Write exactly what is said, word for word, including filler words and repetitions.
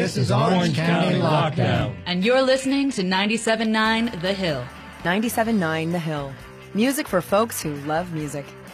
This is Orange County Lockdown. And you're listening to ninety-seven point nine The Hill. ninety-seven point nine The Hill. Music for folks who love music.